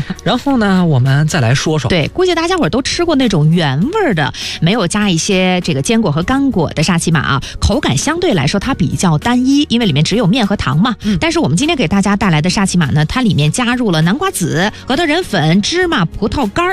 然后呢，我们再来说说， 对，估计大家伙都吃过那种原味的，没有加一些这个坚果和干果的沙琪玛啊，口感相对来说它比较单一，因为里面只有面和糖嘛。但是我们今天给大家带来的沙琪玛呢，它里面加入了南瓜籽、核桃仁粉、芝麻、葡萄干